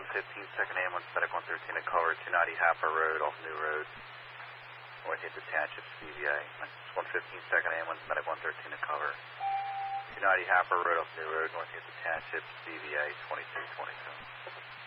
2nd ambulance, medic 113 to cover 290 Happer Road off New Road, northeast of Township, CVA. 2nd ambulance, medic 113 to cover 290 Happer Road off New Road, northeast of Township, CVA 2222.